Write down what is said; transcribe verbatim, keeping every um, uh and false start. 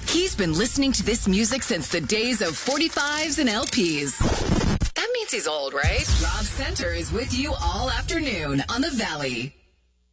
He's been listening to this music since the days of forty-fives and L Ps. That means he's old, right? Rob Center is with you all afternoon on The Valley.